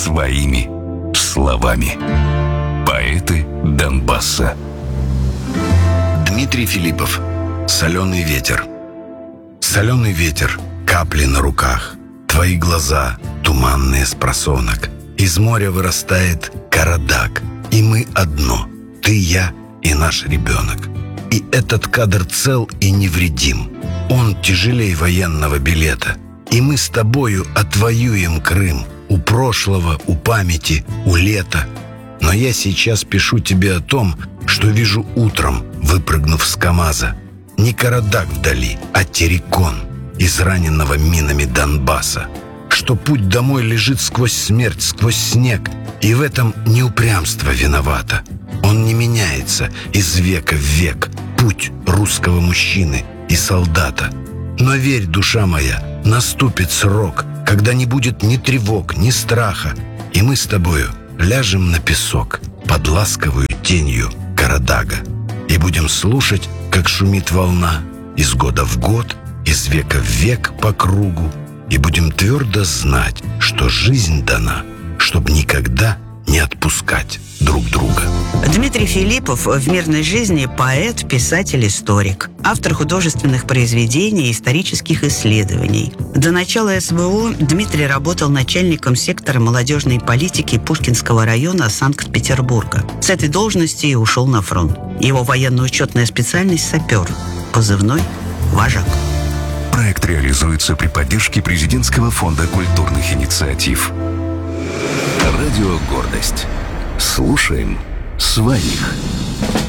своими словами. Поэты Донбасса. Дмитрий Филиппов. «Соленый ветер». Соленый ветер, капли на руках, твои глаза, туманные с просонок. Из моря вырастает Карадаг, и мы одно, ты, я и наш ребенок. И этот кадр цел и невредим. Он тяжелей военного билета. И мы с тобою отвоюем Крым. У прошлого, у памяти, у лета. Но я сейчас пишу тебе о том, что вижу утром, выпрыгнув с КамАЗа. Не Карадаг вдали, а Терекон, израненного минами Донбасса. Что путь домой лежит сквозь смерть, сквозь снег. И в этом не упрямство виновато. Он не меняется из века в век. Путь русского мужчины и солдата. Но верь, душа моя, наступит срок, когда не будет ни тревог, ни страха, и мы с тобою ляжем на песок под ласковую тенью Карадага и будем слушать, как шумит волна из года в год, из века в век по кругу, и будем твердо знать, что жизнь дана, чтобы никогда не отпускать друг друга. Дмитрий Филиппов в мирной жизни поэт, писатель, историк, автор художественных произведений и исторических исследований. До начала СВО Дмитрий работал начальником сектора молодежной политики Пушкинского района Санкт-Петербурга. С этой должности и ушел на фронт. Его военно-учетная специальность – сапер, позывной «Вожак». Проект реализуется при поддержке Президентского фонда культурных инициатив. Радио «Гордость». Слушаем своих.